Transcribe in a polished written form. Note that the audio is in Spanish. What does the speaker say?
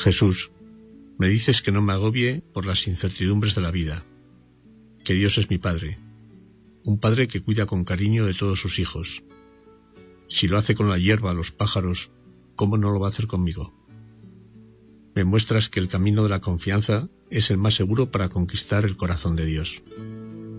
Jesús, me dices que no me agobie por las incertidumbres de la vida, que Dios es mi Padre, un Padre que cuida con cariño de todos sus hijos. Si lo hace con la hierba, los pájaros, ¿cómo no lo va a hacer conmigo? Me muestras que el camino de la confianza es el más seguro para conquistar el corazón de Dios.